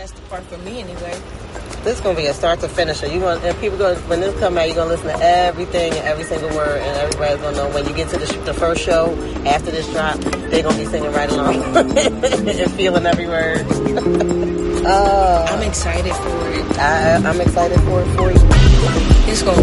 That's the part for me anyway. This is gonna be a start to finish. And people when this come out, you're gonna listen to everything and every single word, and everybody's gonna know when you get to the first show after this drop, they're gonna be singing right along and feeling every word. I'm excited for it. I'm excited for it for you. It's gonna